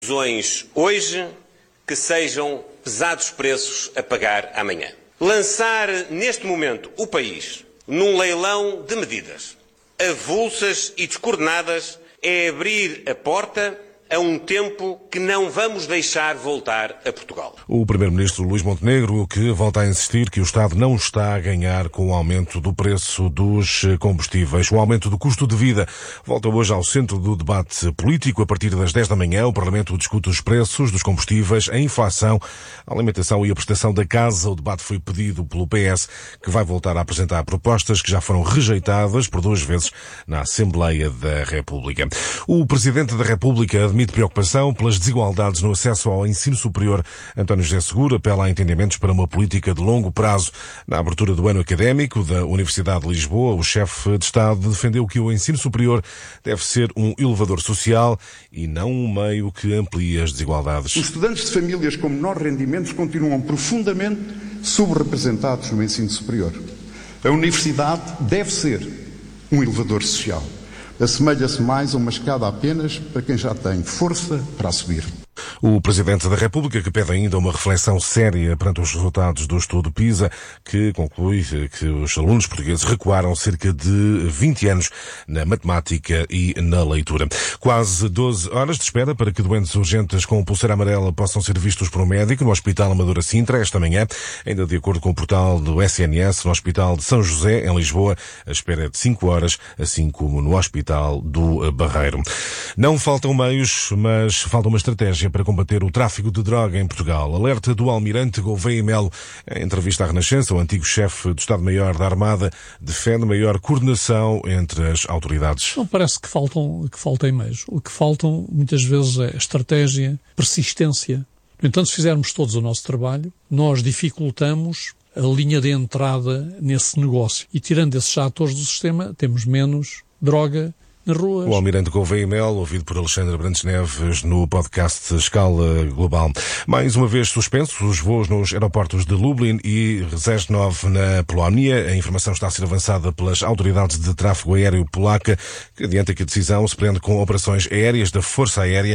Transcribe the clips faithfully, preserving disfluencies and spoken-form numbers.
Decisões hoje que sejam pesados preços a pagar amanhã. Lançar neste momento o país num leilão de medidas avulsas e descoordenadas é abrir a porta a um tempo que não vamos deixar voltar a Portugal. O primeiro-ministro Luís Montenegro, que volta a insistir que o Estado não está a ganhar com o aumento do preço dos combustíveis. O aumento do custo de vida volta hoje ao centro do debate político. A partir das dez da manhã, o Parlamento discute os preços dos combustíveis, a inflação, a alimentação e a prestação da casa. O debate foi pedido pelo P S, que vai voltar a apresentar propostas que já foram rejeitadas por duas vezes na Assembleia da República. O Presidente da República admite preocupação pelas desigualdades no acesso ao ensino superior. António José Seguro apela a entendimentos para uma política de longo prazo. Na abertura do ano académico da Universidade de Lisboa, o chefe de Estado defendeu que o ensino superior deve ser um elevador social e não um meio que amplie as desigualdades. Os estudantes de famílias com menores rendimentos continuam profundamente subrepresentados no ensino superior. A universidade deve ser um elevador social. Assemelha-se mais a uma escada apenas para quem já tem força para subir. O Presidente da República, que pede ainda uma reflexão séria perante os resultados do estudo PISA, que conclui que os alunos portugueses recuaram cerca de vinte anos na matemática e na leitura. Quase doze horas de espera para que doentes urgentes com pulseira amarela possam ser vistos por um médico no Hospital Amadora Sintra esta manhã. Ainda de acordo com o portal do S N S, no Hospital de São José, em Lisboa, a espera é de cinco horas, assim como no Hospital do Barreiro. Não faltam meios, mas falta uma estratégia para combater o tráfico de droga em Portugal. Alerta do Almirante Gouveia Melo. Em entrevista à Renascença, o antigo chefe do Estado-Maior da Armada defende maior coordenação entre as autoridades. Não parece que faltam, que faltem meios. O que faltam, muitas vezes, é estratégia, persistência. No entanto, se fizermos todos o nosso trabalho, nós dificultamos a linha de entrada nesse negócio. E tirando esses atores do sistema, temos menos droga nas ruas. O Almirante Gouveia Melo, ouvido por Alexandre Brandes Neves no podcast Escala Global. Mais uma vez suspensos os voos nos aeroportos de Lublin e Rzeszów na Polónia. A informação está a ser avançada pelas autoridades de tráfego aéreo polaca, que adianta que a decisão se prende com operações aéreas da Força Aérea,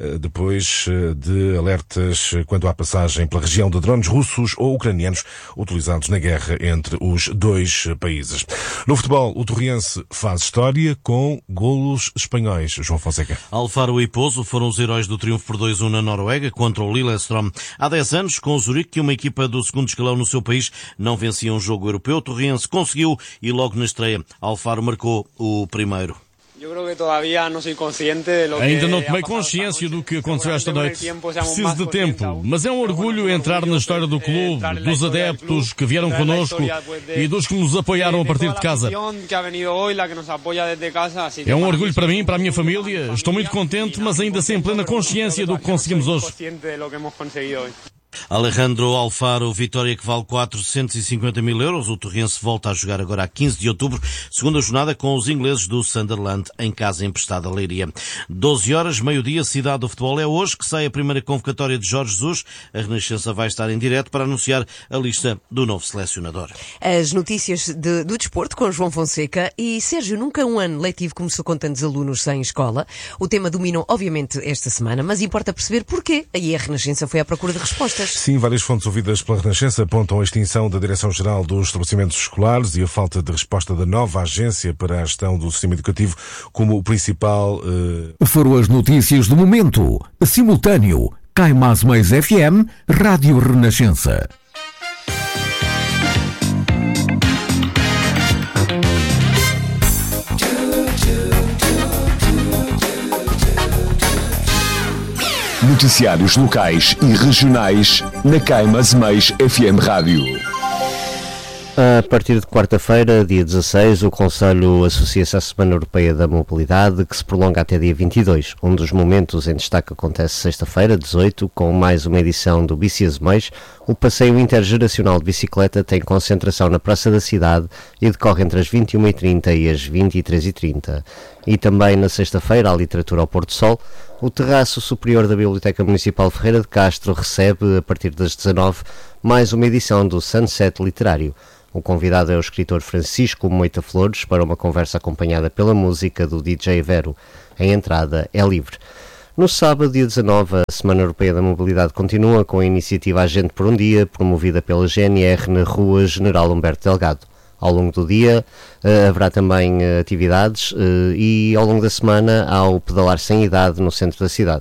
depois de alertas quanto à passagem pela região de drones russos ou ucranianos utilizados na guerra entre os dois países. No futebol, o Torriense faz história com golos espanhóis. João Fonseca. Alfaro e Pozo foram os heróis do triunfo por dois a um na Noruega contra o Lillestrøm. Há dez anos, com o Zurique, uma equipa do segundo escalão no seu país não vencia um jogo europeu. O Torriense conseguiu e logo na estreia Alfaro marcou o primeiro. Ainda não tomei consciência do que aconteceu esta noite. Preciso de tempo, mas é um orgulho entrar na história do clube, dos adeptos que vieram connosco e dos que nos apoiaram a partir de casa. É um orgulho para mim, para a minha família. Estou muito contente, mas ainda sem plena consciência do que conseguimos hoje. Alejandro Alfaro, vitória que vale quatrocentos e cinquenta mil euros. O Torriense volta a jogar agora a quinze de outubro, segunda jornada com os ingleses do Sunderland em casa emprestada a Leiria. doze horas, meio-dia, Cidade do Futebol. É hoje que sai a primeira convocatória de Jorge Jesus. A Renascença vai estar em direto para anunciar a lista do novo selecionador. As notícias de, do desporto com João Fonseca. E Sérgio, nunca um ano letivo começou com tantos alunos sem escola. O tema dominou obviamente esta semana, mas importa perceber porquê. Aí a Renascença foi à procura de respostas. Sim, várias fontes ouvidas pela Renascença apontam a extinção da Direção-Geral dos Estabelecimentos Escolares e a falta de resposta da nova agência para a gestão do sistema educativo como o principal... Uh... Foram as notícias do momento. Simultâneo. Cai Mais Mais F M, Rádio Renascença. Noticiários locais e regionais na Cai Mais Mais F M Rádio. A partir de quarta-feira, dia dezasseis, o Conselho associa-se à Semana Europeia da Mobilidade, que se prolonga até dia vinte e dois. Um dos momentos em destaque acontece sexta-feira, dezoito, com mais uma edição do Bici Azemais. O passeio intergeracional de bicicleta tem concentração na Praça da Cidade e decorre entre as vinte e uma e trinta e as vinte e três e trinta. E também na sexta-feira, a Literatura ao Porto Sol. O terraço superior da Biblioteca Municipal Ferreira de Castro recebe, a partir das dezanove, mais uma edição do Sunset Literário. O convidado é o escritor Francisco Moita Flores para uma conversa acompanhada pela música do D J Vero. A entrada é livre. No sábado, dia dezanove, a Semana Europeia da Mobilidade continua com a iniciativa Agente por um Dia, promovida pela G N R na Rua General Humberto Delgado. Ao longo do dia uh, haverá também uh, atividades uh, e ao longo da semana há o Pedalar Sem Idade no centro da cidade.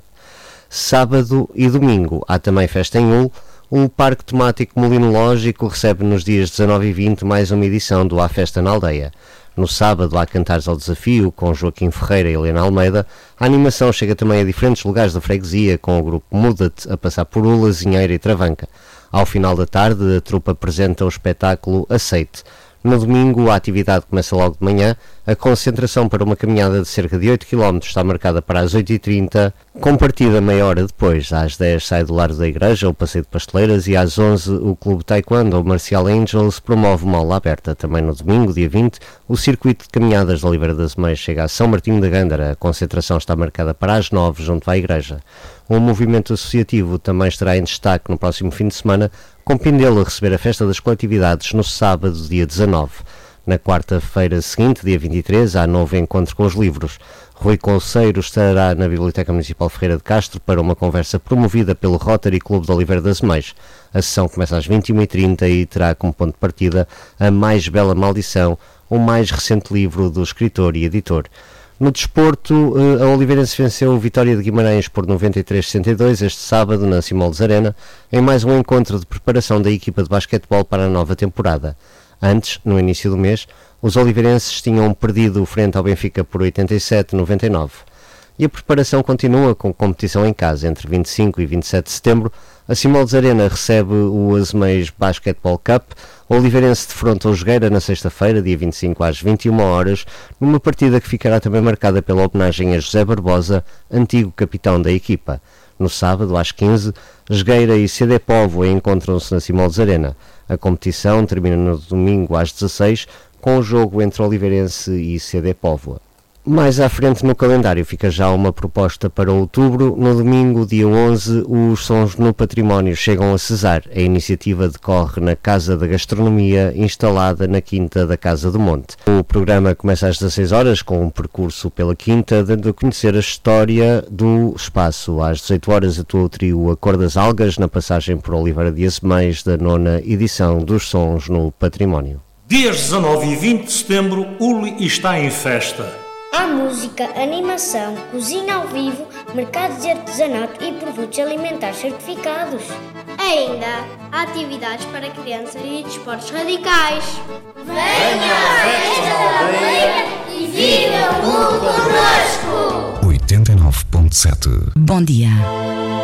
Sábado e domingo há também festa em Hull. O Parque Temático Molinológico recebe nos dias dezanove e vinte mais uma edição do A Festa na Aldeia. No sábado há Cantares ao Desafio, com Joaquim Ferreira e Helena Almeida. A animação chega também a diferentes lugares da freguesia, com o grupo Muda-te a passar por Ula, Zinheira e Travanca. Ao final da tarde, a trupe apresenta o espetáculo Aceite. No domingo, a atividade começa logo de manhã. A concentração para uma caminhada de cerca de oito quilómetros está marcada para as oito e trinta, com partida meia hora depois. Às dez sai do Largo da Igreja o Passeio de Pasteleiras e às onze o Clube Taekwondo, o Marcial Angels, promove uma aula aberta. Também no domingo, dia vinte, o circuito de caminhadas da Oliveira das Meias chega a São Martinho da Gândara. A concentração está marcada para as nove, junto à Igreja. O movimento associativo também estará em destaque no próximo fim de semana, com Pindelo a receber a Festa das Coletividades no sábado, dia dezanove. Na quarta-feira seguinte, dia vinte e três, há novo encontro com os livros. Rui Conceiro estará na Biblioteca Municipal Ferreira de Castro para uma conversa promovida pelo Rotary Clube de Oliveira das Meias. A sessão começa às vinte e uma e trinta e terá como ponto de partida A Mais Bela Maldição, o mais recente livro do escritor e editor. No desporto, a Oliveirense venceu o Vitória de Guimarães por noventa e três a sessenta e dois este sábado na Simões Arena, em mais um encontro de preparação da equipa de basquetebol para a nova temporada. Antes, no início do mês, os oliveirenses tinham perdido frente ao Benfica por oitenta e sete a noventa e nove. E a preparação continua com competição em casa. Entre vinte e cinco e vinte e sete de setembro, a Simões Arena recebe o Azeméis Basketball Cup. O Oliveirense defronta o Jogueira na sexta-feira, dia vinte e cinco às vinte e uma horas, numa partida que ficará também marcada pela homenagem a José Barbosa, antigo capitão da equipa. No sábado, às quinze, Jogueira e C D Póvoa encontram-se na Simões Arena. A competição termina no domingo às dezasseis, com o jogo entre Oliveirense e C D Póvoa. Mais à frente no calendário fica já uma proposta para outubro. No domingo, dia onze, os Sons no Património chegam a Cesar. A iniciativa decorre na Casa da Gastronomia, instalada na Quinta da Casa do Monte. O programa começa às dezasseis horas, com um percurso pela Quinta, dando a conhecer a história do espaço. Às dezoito horas atua o trio A Cor das Algas, na passagem por Oliveira de Azeméis, da nona edição dos Sons no Património. Dias dezanove e vinte de setembro, Uli está em festa. Há música, animação, cozinha ao vivo, mercados de artesanato e produtos alimentares certificados. Ainda há atividades para crianças e desportos radicais. Venha à festa da aldeia e viva o mundo connosco! oitenta e nove ponto sete. Bom dia.